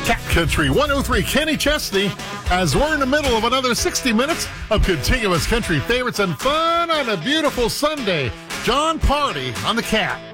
Cat Country 103, Kenny Chesney, as we're in the middle of another 60 minutes of continuous country favorites and fun on a beautiful Sunday. John Party on the Cat.